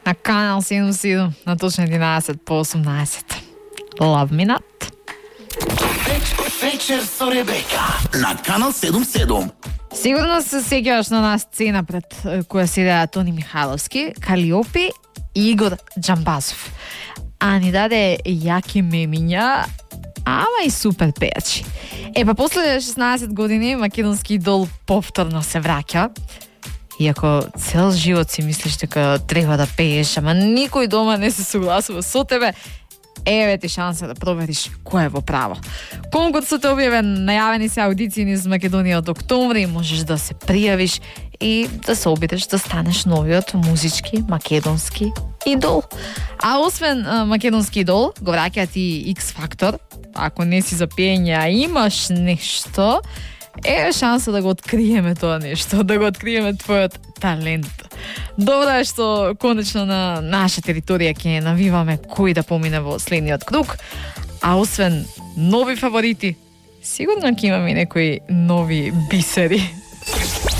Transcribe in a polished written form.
на канал 77 на точно 11 по 18. Love Me Not. Вечер со Ребека на канал 77. Сигурно се сеќаваш на нас сцена пред која седеа Тони Михайловски, Калиопи и Игор Джамбазов. А ни даде јаки мемиња, ама и супер пејачи. Па после 16 години македонски идол повторно се враќа. Иако цел живот си мислиш дека треба да пееш, ама никој дома не се согласува со тебе, еве ти шанса да провериш кој е во право. Конкурсот е објавен, најавени се аудиции низ Македонија од октомври, можеш да се пријавиш и да се обидеш да станеш новиот музички македонски идол. А освен македонски идол, го враќаат и X Factor. Ако не си за пење, а имаш нешто, е шанса да го откриеме тоа нешто, да го откриеме твојот талент. Добро е што конечно на наша територија ќе навиваме кој да помине во следниот круг, а освен нови фаворити, сигурно ќе имаме некои нови бисери.